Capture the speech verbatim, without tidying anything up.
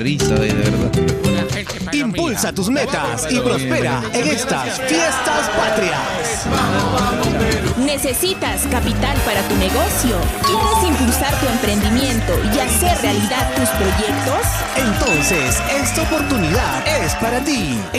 Risa, de verdad. Impulsa tus metas y prospera en estas fiestas patrias. ¿Necesitas capital para tu negocio? ¿Quieres impulsar tu emprendimiento y hacer realidad tus proyectos? Entonces, esta oportunidad es para ti.